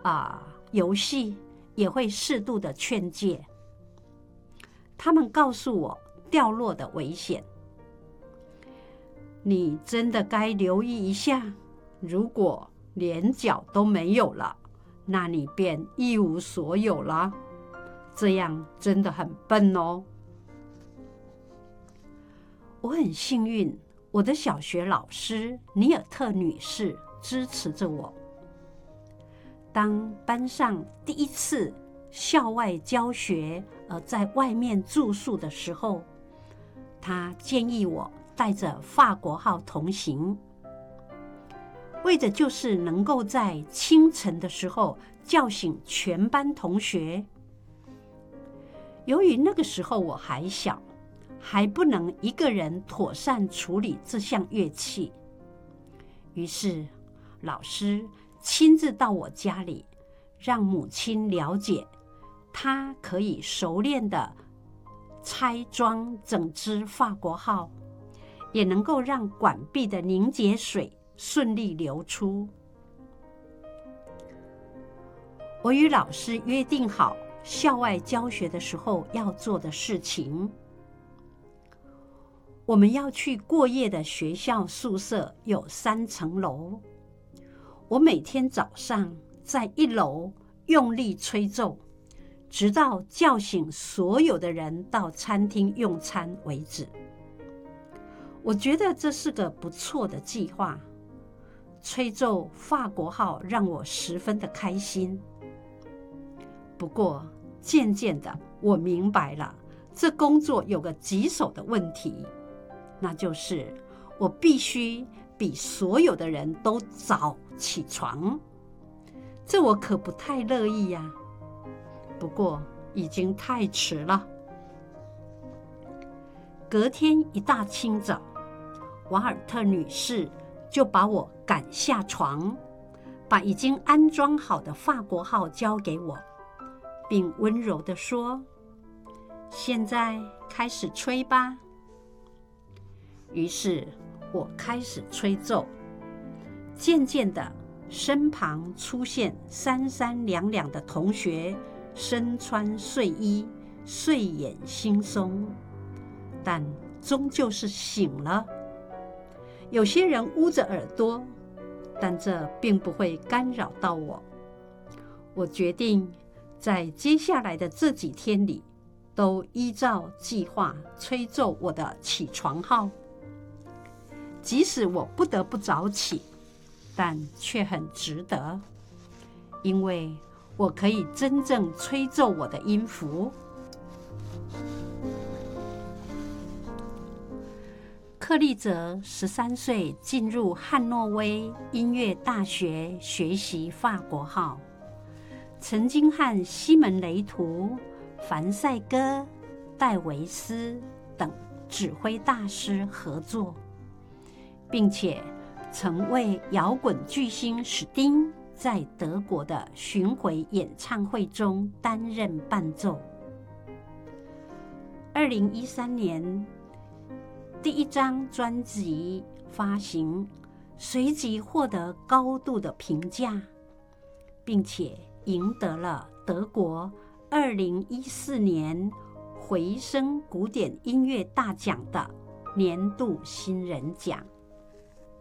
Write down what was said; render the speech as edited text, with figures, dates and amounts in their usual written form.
游戏，也会适度的劝诫。他们告诉我掉落的危险，你真的该留意一下，如果连脚都没有了，那你便一无所有了，这样真的很笨哦。我很幸运，我的小学老师尼尔特女士支持着我。当班上第一次校外教学在外面住宿的时候，她建议我带着法国号同行，为的就是能够在清晨的时候叫醒全班同学。由于那个时候我还小，还不能一个人妥善处理这项乐器，于是老师亲自到我家里，让母亲了解她可以熟练地拆装整只法国号，也能够让管壁的凝结水顺利流出。我与老师约定好校外教学的时候要做的事情。我们要去过夜的学校宿舍有3层楼，我每天早上在1楼用力吹奏，直到叫醒所有的人到餐厅用餐为止。我觉得这是个不错的计划，吹奏法国号让我十分的开心。不过渐渐的我明白了，这工作有个棘手的问题，那就是我必须比所有的人都早起床，这我可不太乐意呀。不过已经太迟了。隔天一大清早，瓦尔特女士就把我赶下床，把已经安装好的法国号交给我，并温柔地说：“现在开始吹吧。”于是我开始吹奏，渐渐的，身旁出现三三两两的同学，身穿睡衣，睡眼惺忪，但终究是醒了。有些人捂着耳朵，但这并不会干扰到我。我决定在接下来的这几天里，都依照计划吹奏我的起床号。即使我不得不早起，但却很值得，因为我可以真正吹奏我的音符。克利泽13岁进入汉诺威音乐大学学习法国号，曾经和西门雷图、凡塞戈、戴维斯等指挥大师合作，并且曾为摇滚巨星史丁在德国的巡回演唱会中担任伴奏。2013年，第一张专辑发行，随即获得高度的评价，并且赢得了德国2014年回声古典音乐大奖的年度新人奖。